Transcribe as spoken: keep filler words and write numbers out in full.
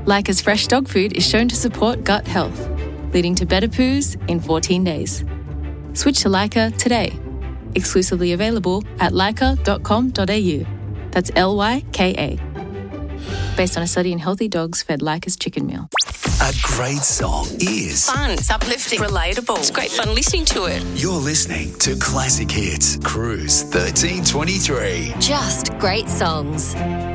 Leica's fresh dog food is shown to support gut health, leading to better poos in fourteen days. Switch to Leica today. Exclusively available at leica dot com dot a u. That's L Y K A. Based on a study in healthy dogs fed Leica's chicken meal. A great song is fun, it's uplifting, relatable. It's great fun listening to it. You're listening to Classic Hits, Cruise thirteen twenty-three. Just great songs.